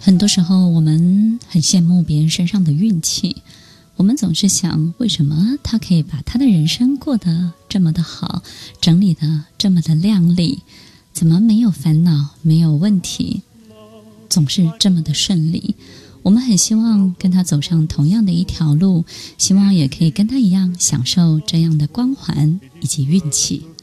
很多时候我们很羡慕别人身上的运气，我们总是想，为什么他可以把他的人生过得这么的好，整理得这么的亮丽，怎么没有烦恼，没有问题，总是这么的顺利。我们很希望跟他走上同样的一条路，希望也可以跟他一样享受这样的光环以及运气。